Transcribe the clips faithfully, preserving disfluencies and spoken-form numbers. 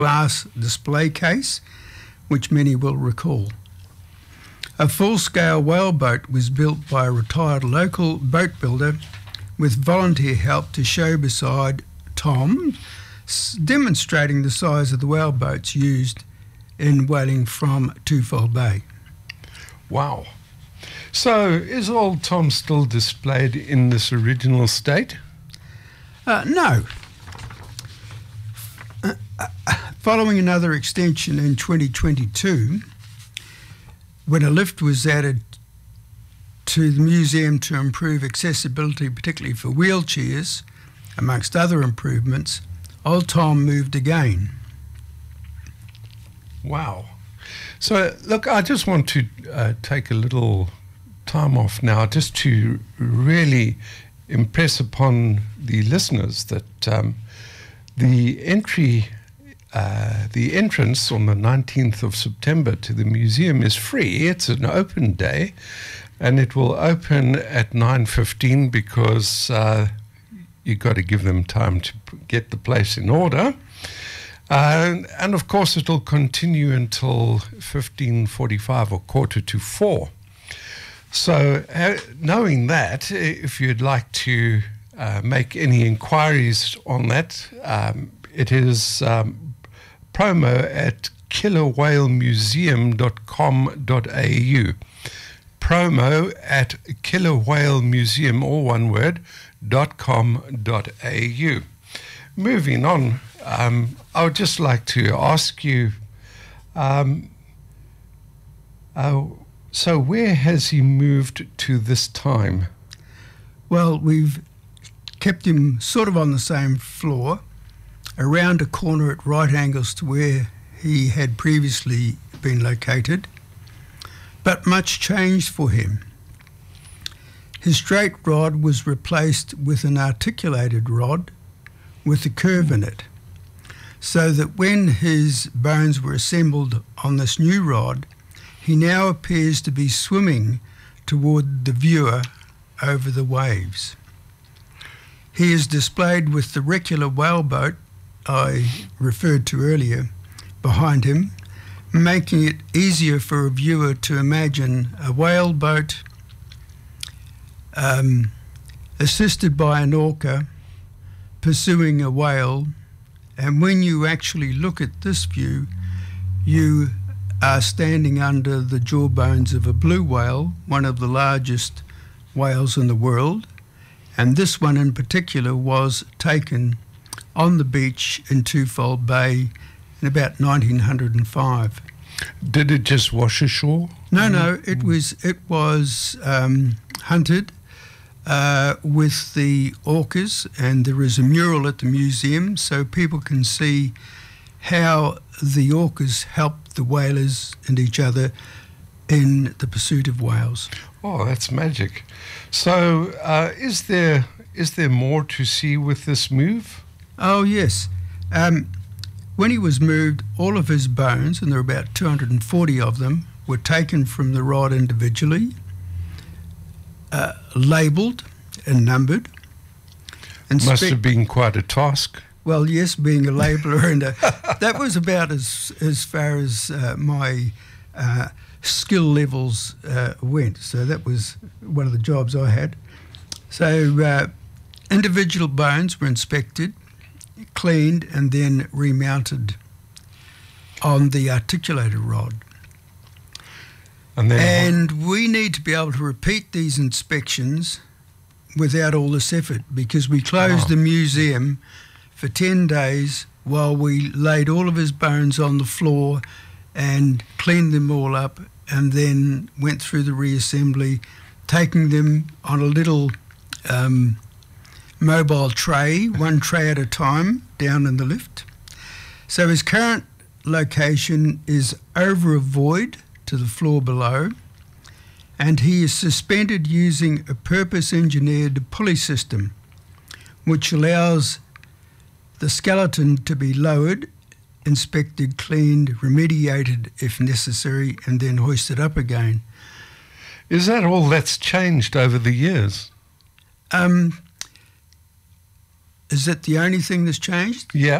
glass display case, which many will recall. A full-scale whaleboat was built by a retired local boat builder with volunteer help to show beside Tom, demonstrating the size of the whaleboats used in whaling from Twofold Bay. Wow. So is old Tom still displayed in this original state? Uh, no. Uh, uh, following another extension in twenty twenty-two, when a lift was added to the museum to improve accessibility, particularly for wheelchairs, amongst other improvements, old Tom moved again. Wow. So, look, I just want to uh, take a little time off now just to really impress upon the listeners that um, the entry, uh, the entrance on the nineteenth of September to the museum is free. It's an open day, and it will open at nine fifteen because uh, you've got to give them time to get the place in order. Uh, and of course, it'll continue until fifteen forty-five or quarter to four. So, uh, knowing that, if you'd like to uh, make any inquiries on that, um, it is um, promo at killer whale museum dot com dot a u. Promo at killer whale museum, all one word, dot com dot a u. Moving on, um, I would just like to ask you, um, uh, so where has he moved to this time? Well, we've kept him sort of on the same floor, around a corner at right angles to where he had previously been located, but much changed for him. His straight rod was replaced with an articulated rod with a curve in it, so that when his bones were assembled on this new rod, he now appears to be swimming toward the viewer over the waves. He is displayed with the recular whaleboat I referred to earlier behind him, making it easier for a viewer to imagine a whaleboat um, assisted by an orca pursuing a whale, and when you actually look at this view, you are standing under the jawbones of a blue whale, one of the largest whales in the world, and this one in particular was taken on the beach in Twofold Bay in about nineteen oh five. Did it just wash ashore? No, no, it was it was um, hunted uh, with the orcas, and there is a mural at the museum so people can see how the orcas helped the whalers and each other in the pursuit of whales. Oh, that's magic. So uh, is there is there more to see with this move? Oh, yes. Um, when he was moved, all of his bones, and there are about two hundred forty of them, were taken from the rod individually, uh, labelled and numbered. And Must spe- have been quite a task. Well, yes, being a labeller, and a, that was about as as far as uh, my uh, skill levels uh, went. So that was one of the jobs I had. So uh, individual bones were inspected, cleaned, and then remounted on the articulated rod. And, then and we need to be able to repeat these inspections without all this effort, because we closed Oh. the museum for ten days while we laid all of his bones on the floor and cleaned them all up, and then went through the reassembly, taking them on a little um, mobile tray, one tray at a time, down in the lift. So his current location is over a void to the floor below, and he is suspended using a purpose-engineered pulley system, which allows the skeleton to be lowered, inspected, cleaned, remediated if necessary, and then hoisted up again. Is that all that's changed over the years? Um, is that the only thing that's changed? Yeah.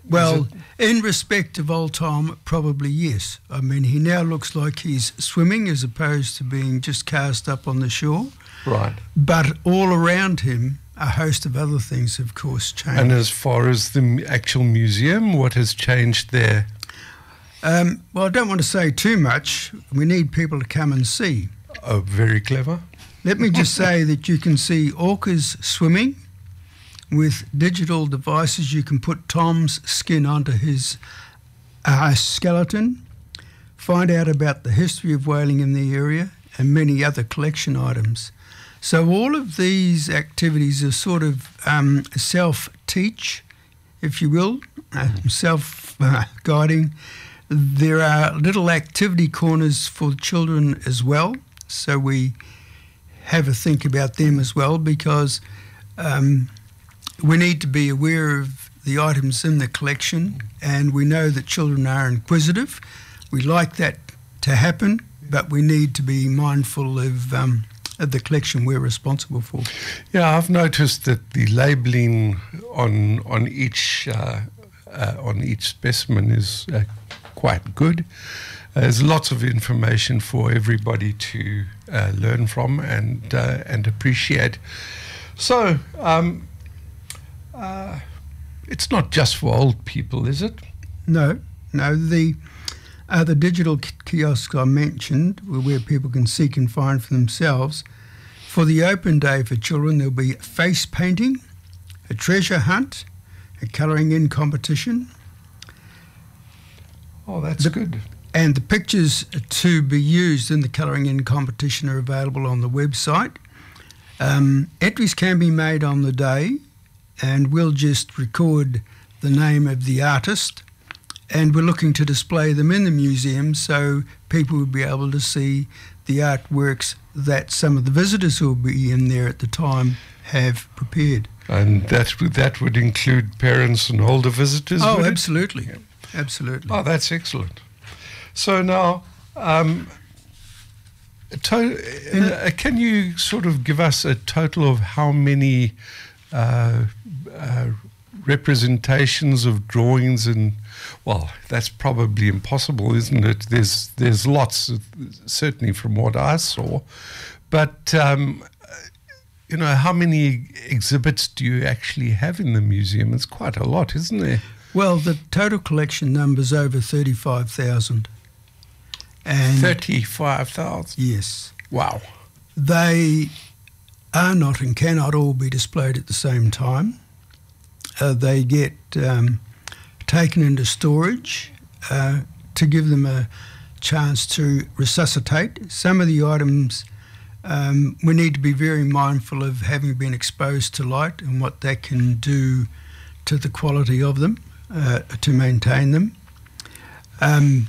Well, in respect of old Tom, probably yes. I mean, he now looks like he's swimming as opposed to being just cast up on the shore. Right. But all around him, a host of other things, of course, changed. And as far as the m- actual museum, what has changed there? Um, well, I don't want to say too much. We need people to come and see. Oh, very clever. Let me just say that you can see orcas swimming. With digital devices, you can put Tom's skin onto his uh, skeleton, find out about the history of whaling in the area, and many other collection items. So all of these activities are sort of um, self-teach, if you will, uh, self-guiding. There are little activity corners for children as well, so we have a think about them as well, because um, we need to be aware of the items in the collection, and we know that children are inquisitive. We like that to happen, but we need to be mindful of, um, of the collection we're responsible for. Yeah, I've noticed that the labelling on on each uh, uh, on each specimen is uh, quite good. Uh, there's lots of information for everybody to uh, learn from and uh, and appreciate. So. Um, Uh, it's not just for old people, is it? No, no. The uh, the digital kiosks I mentioned, where people can seek and find for themselves. For the open day for children, there'll be face painting, a treasure hunt, a colouring in competition. Oh, that's the, good. And the pictures to be used in the colouring in competition are available on the website. Um, entries can be made on the day, and we'll just record the name of the artist, and we're looking to display them in the museum so people will be able to see the artworks that some of the visitors who will be in there at the time have prepared. And that that would include parents and older visitors? Oh, would it? absolutely. Absolutely. Oh, that's excellent. So now, um, to, uh, can you sort of give us a total of how many Uh, uh, representations of drawings? And well, that's probably impossible, isn't it? There's there's lots, of, certainly from what I saw, but um, you know, how many exhibits do you actually have in the museum? It's quite a lot, isn't there? Well, the total collection number's over thirty-five thousand. And thirty-five thousand? Yes. Wow. They are not and cannot all be displayed at the same time. Uh, they get um, taken into storage uh, to give them a chance to resuscitate. Some of the items um, we need to be very mindful of having been exposed to light and what that can do to the quality of them, uh, to maintain them. Um,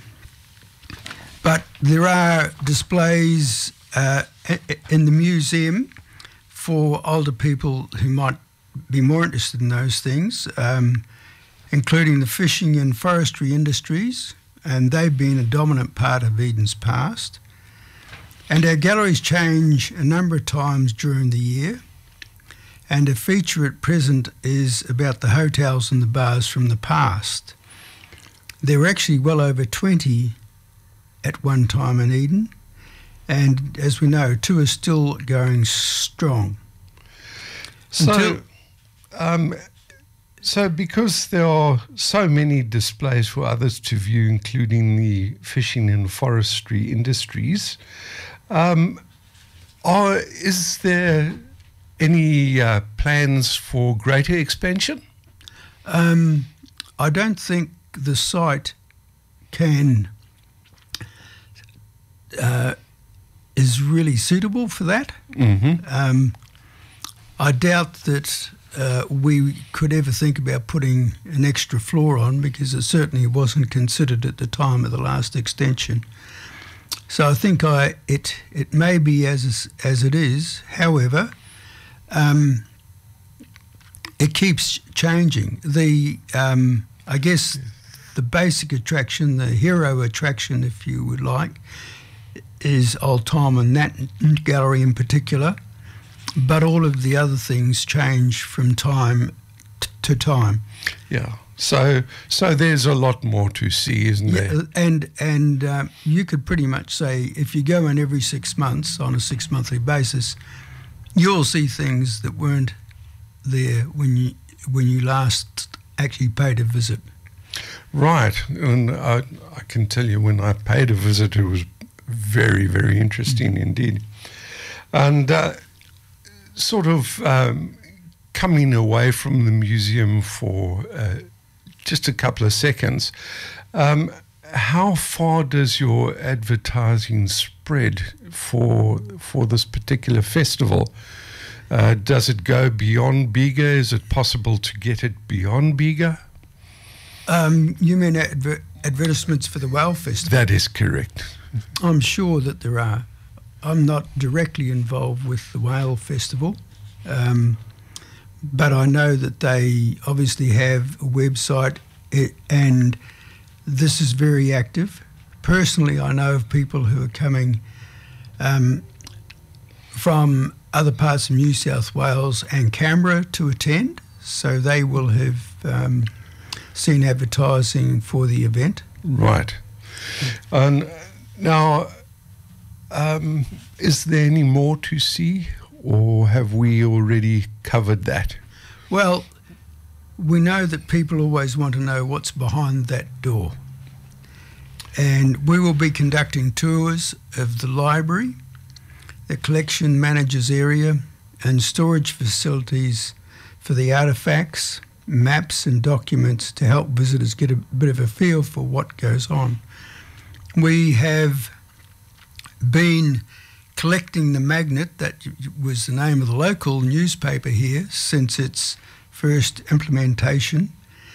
but there are displays uh, in the museum for older people who might be more interested in those things, um, including the fishing and forestry industries, and they've been a dominant part of Eden's past. And our galleries change a number of times during the year, and a feature at present is about the hotels and the bars from the past. There were actually well over twenty at one time in Eden, and as we know, two are still going strong. So, Until, um, so because there are so many displays for others to view, including the fishing and forestry industries, um, are, is there any uh, plans for greater expansion? Um, I don't think the site can uh, is really suitable for that. Mm-hmm. Um, I doubt that uh, we could ever think about putting an extra floor on, because it certainly wasn't considered at the time of the last extension. So I think I it it may be as as it is. However, um, it keeps changing. The um, I guess the basic attraction, the hero attraction, if you would like, is Old Tom and that gallery in particular. But all of the other things change from time t- to time. Yeah. So, so there's a lot more to see, isn't Yeah, there? and and um, you could pretty much say if you go in every six months on a six monthly basis, you'll see things that weren't there when you when you last actually paid a visit. Right, and I, I can tell you when I paid a visit, it was very, very interesting mm-hmm. indeed. And uh, sort of um, coming away from the museum for uh, just a couple of seconds, um, how far does your advertising spread for for this particular festival? Uh, does it go beyond Bega? Is it possible to get it beyond Bega? Um, you mean adver- advertisements for the Whale Festival? That is correct. I'm sure that there are. I'm not directly involved with the Whale Festival, um, but I know that they obviously have a website, it, and this is very active. Personally, I know of people who are coming um, from other parts of New South Wales and Canberra to attend, so they will have um, seen advertising for the event. Right. And now, um, is there any more to see, or have we already covered that? Well, we know that people always want to know what's behind that door. And we will be conducting tours of the library, the collection managers area, and storage facilities for the artefacts, maps and documents to help visitors get a bit of a feel for what goes on. We have been collecting the Magnet, that was the name of the local newspaper here, since its first implementation,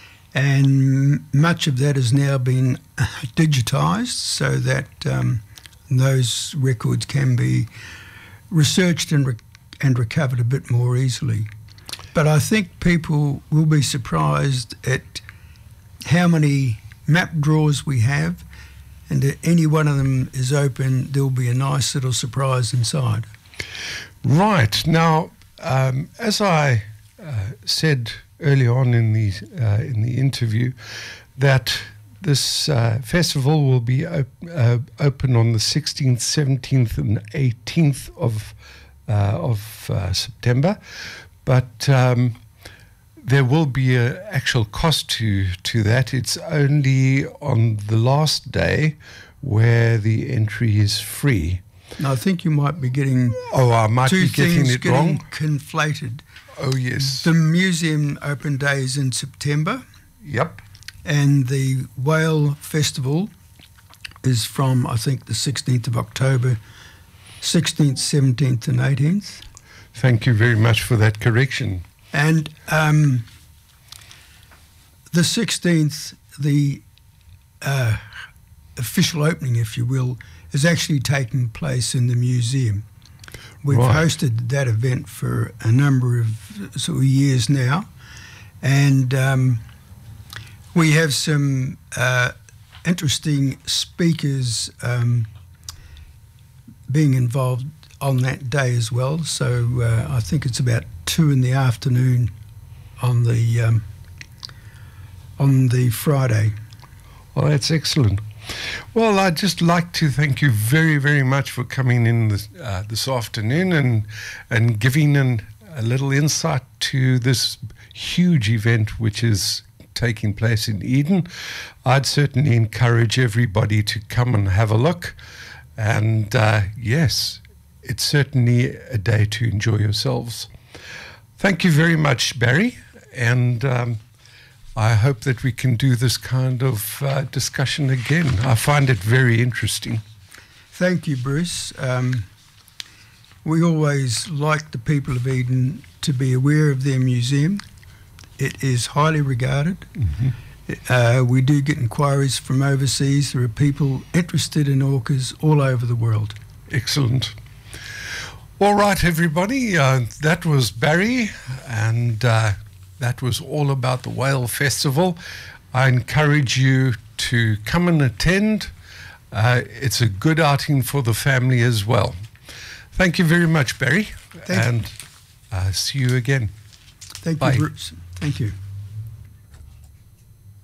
and much of that has now been digitised so that um, those records can be researched and, re- and recovered a bit more easily. But I think people will be surprised at how many map drawers we have, and if any one of them is open, there'll be a nice little surprise inside. Right. Now, um, as I uh, said early on in the uh, in the interview, that this uh, festival will be op- uh, open on the sixteenth, seventeenth, and eighteenth of uh, of uh, September, but um, there will be an actual cost to to that. It's only on the last day where the entry is free. Now, I think you might be getting oh, I might two be getting things it getting wrong. conflated. Oh yes. The museum open day is in September. Yep. And the Whale Festival is from, I think, the sixteenth of October, sixteenth, seventeenth and eighteenth. Thank you very much for that correction. And um, the sixteenth, the uh, official opening, if you will, is actually taking place in the museum. We've Right. hosted that event for a number of sort of years now, and um, we have some uh, interesting speakers um, being involved on that day as well. So uh, I think it's about two in the afternoon on the um, on the Friday. Well, that's excellent. Well, I'd just like to thank you very, very much for coming in this, uh, this afternoon and and giving an, a little insight to this huge event which is taking place in Eden. I'd certainly encourage everybody to come and have a look. And uh, yes, it's certainly a day to enjoy yourselves. Thank you very much, Barry. And um, I hope that we can do this kind of uh, discussion again. I find it very interesting. Thank you, Bruce. Um, we always like the people of Eden to be aware of their museum. It is highly regarded. Mm-hmm. Uh, we do get inquiries from overseas. There are people interested in orcas all over the world. Excellent. All right, everybody. Uh, that was Barry, and uh, that was all about the Whale Festival. I encourage you to come and attend. Uh, it's a good outing for the family as well. Thank you very much, Barry, Thank and uh, see you again. Thank Bye. you, Bruce. Thank you.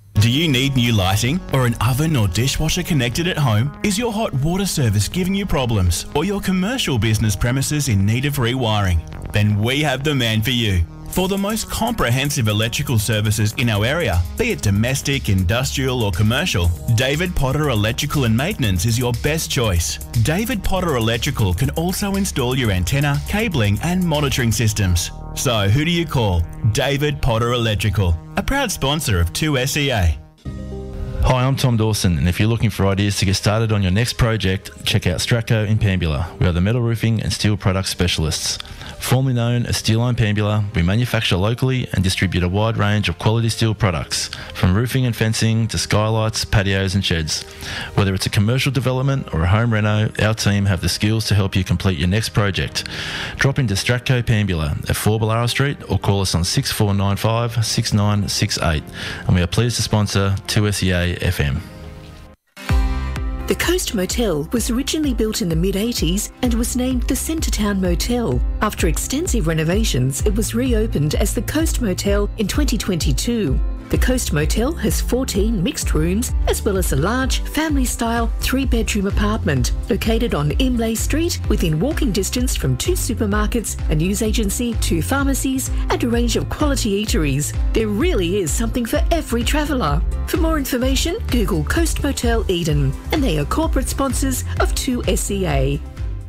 Do you need new lighting or an oven or dishwasher connected at home? Is your hot water service giving you problems or your commercial business premises in need of rewiring? Then we have the man for you. For the most comprehensive electrical services in our area, be it domestic, industrial or commercial, David Potter Electrical and Maintenance is your best choice. David Potter Electrical can also install your antenna, cabling and monitoring systems. So who do you call? David Potter Electrical, a proud sponsor of two S E A. Hi, I'm Tom Dawson, and if you're looking for ideas to get started on your next project, check out Stratco in Pambula. We are the metal roofing and steel product specialists. Formerly known as Steel Line Pambula, we manufacture locally and distribute a wide range of quality steel products, from roofing and fencing to skylights, patios and sheds. Whether it's a commercial development or a home reno, our team have the skills to help you complete your next project. Drop into Stratco Pambula at four Ballara Street or call us on six four nine five, six nine six eight, and we are pleased to sponsor two S E A F M. The Coast Motel was originally built in the mid eighties and was named the Centretown Motel. After extensive renovations, it was reopened as the Coast Motel in twenty twenty-two. The Coast Motel has fourteen mixed rooms as well as a large family-style three-bedroom apartment located on Imlay Street within walking distance from two supermarkets, a news agency, two pharmacies and a range of quality eateries. There really is something for every traveller. For more information, Google Coast Motel Eden, and they are corporate sponsors of two S E A.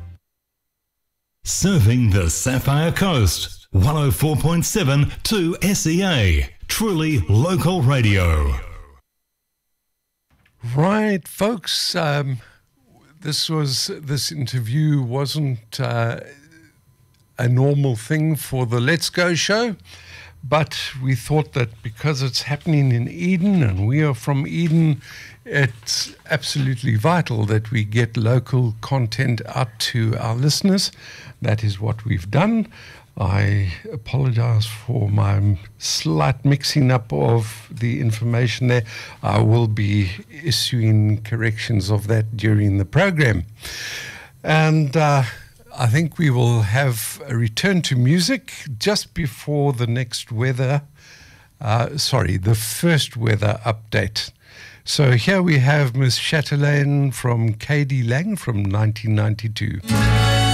Serving the Sapphire Coast, one oh four point seven two S E A. Truly local radio. Right, folks. Um, this was this interview wasn't uh, a normal thing for the Let's Go show, but we thought that because it's happening in Eden and we are from Eden, it's absolutely vital that we get local content out to our listeners. That is what we've done. I apologize for my slight mixing up of the information there. I will be issuing corrections of that during the program. And uh, I think we will have a return to music just before the next weather, uh, sorry, the first weather update. So here we have Miss Chatelaine from K D Lang from nineteen ninety-two.